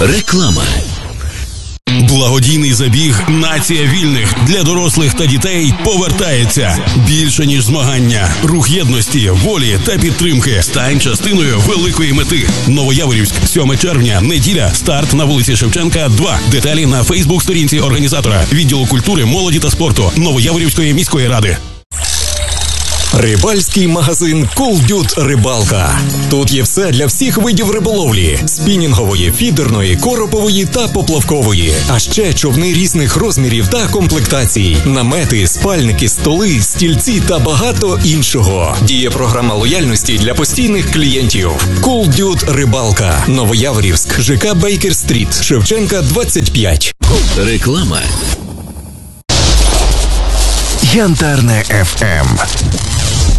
Реклама. Благодійний забіг «Нація вільних» для дорослих та дітей повертається. Більше, ніж змагання. Рух єдності, волі та підтримки. Стань частиною великої мети. Новояворівськ, 7 червня, неділя. Старт на вулиці Шевченка, 2. Деталі на Фейсбук-сторінці організатора. Відділу культури, молоді та спорту Новояворівської міської ради. Рибальський магазин Cool Dude Рибалка. Тут є все для всіх видів риболовлі: спінінгової, фідерної, коропової та поплавкової. А ще човни різних розмірів та комплектацій, намети, спальники, столи, стільці та багато іншого. Діє програма лояльності для постійних клієнтів. Cool Dude Рибалка. Новояворівськ, ЖК Бейкер-стріт, Шевченка, 25. Реклама. Янтарне FM.